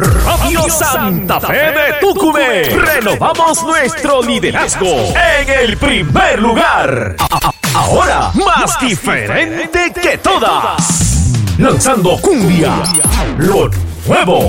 Radio Santa Fe de Tucumán. Renovamos nuestro liderazgo en el primer lugar. Ahora, más diferente que todas. Lanzando cumbia, lo nuevo.